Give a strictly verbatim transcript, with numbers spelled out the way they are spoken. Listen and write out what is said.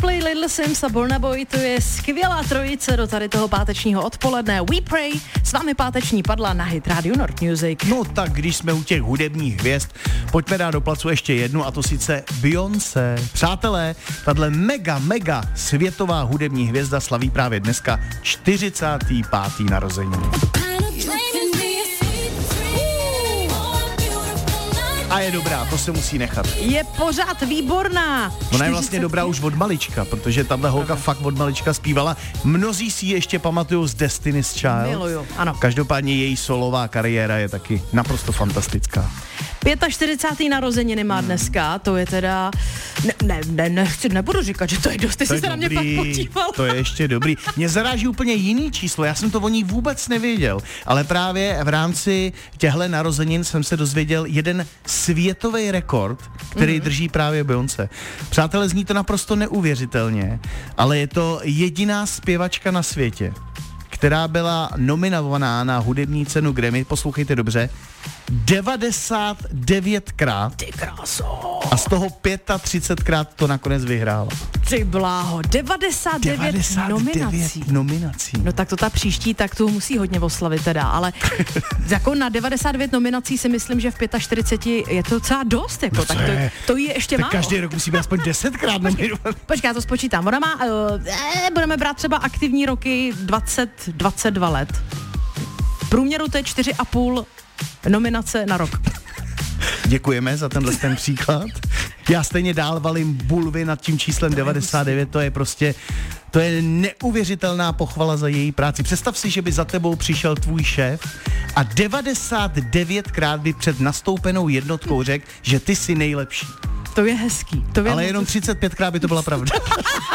Coldplay, Little Sims a Burna Boy, to je skvělá trojice do tady toho pátečního odpoledne. We Pray, s vámi páteční padla na Hit Radio North Music. No tak když jsme u těch hudebních hvězd, pojďme dát do placu ještě jednu, a to sice Beyoncé. Přátelé, tahle mega, mega světová hudební hvězda slaví právě dneska čtyřicáté páté narozeniny. A je dobrá, to se musí nechat. Je pořád výborná. Ona je vlastně dobrá už od malička, protože tahle holka fakt od malička zpívala. Mnozí si ji ještě pamatují z Destiny's Child. Miluju, ano. Každopádně její solová kariéra je taky naprosto fantastická. čtyřicáté páté narozeniny má dneska, to je teda... Ne, ne, ne, nechci, nebudu říkat, že to je dost, ty jsi se na mě pak podíval. To je ještě dobrý. Mě zaráží úplně jiný číslo, já jsem to o ní vůbec nevěděl, ale právě v rámci těchto narozenin jsem se dozvěděl jeden světový rekord, který mm. drží právě Beyoncé. Přátelé, zní to naprosto neuvěřitelně, ale je to jediná zpěvačka na světě, která byla nominovaná na hudební cenu Grammy, poslouchejte dobře, devadesát devětkrát. Ty kráso. A z toho třicet pětkrát to nakonec vyhrála. Ty bláho, devadesát devět, devadesát devět nominací. nominací. No tak to ta příští, tak tu musí hodně oslavit teda, ale jako na devadesát devět nominací si myslím, že v čtyřicet pět je to docela dost, jako, no tak to, to je ještě málo. Každý rok musí být aspoň desetkrát nominovat. Počkej, já to spočítám. Ona má, uh, eh, budeme brát třeba aktivní roky dvacet, dvacet dva let. V průměru to je čtyři a půl nominace na rok. Děkujeme za tenhle ten příklad. Já stejně dál valím bulvy nad tím číslem devadesát devět, to je prostě, to je neuvěřitelná pochvala za její práci. Představ si, že by za tebou přišel tvůj šéf a devadesát devětkrát by před nastoupenou jednotkou řekl, že ty jsi nejlepší. To je hezký. To Ale jenom třicet pětkrát by to byla pravda.